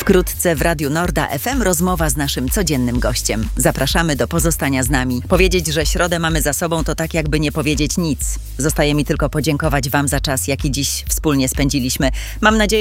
Wkrótce w Radiu Norda FM rozmowa z naszym codziennym gościem. Zapraszamy do pozostania z nami. Powiedzieć, że środę mamy za sobą, to tak jakby nie powiedzieć nic. Zostaje mi tylko podziękować Wam za czas, jaki dziś wspólnie spędziliśmy. Mam nadzieję,